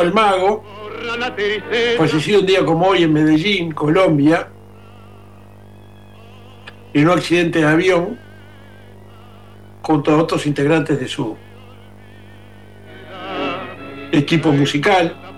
el Mago, fallecido un día como hoy en Medellín, Colombia, en un accidente de avión, junto a otros integrantes de su equipo musical.